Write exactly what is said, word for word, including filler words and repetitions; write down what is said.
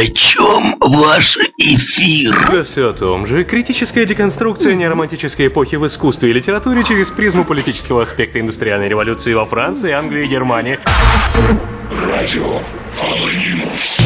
О чем ваш эфир? Да все о том же. Критическая деконструкция неоромантической эпохи в искусстве и литературе через призму политического аспекта индустриальной революции во Франции, Англии и Германии. Радио Анонимус.